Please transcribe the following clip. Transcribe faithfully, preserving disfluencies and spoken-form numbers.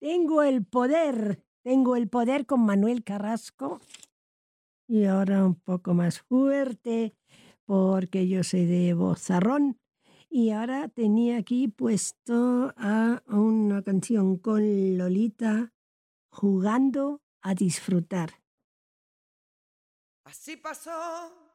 Tengo el poder, tengo el poder con Manuel Carrasco. Y ahora un poco más fuerte, porque yo soy de vozarrón. Y ahora tenía aquí puesto a una canción con Lolita, Jugando a disfrutar. Así pasó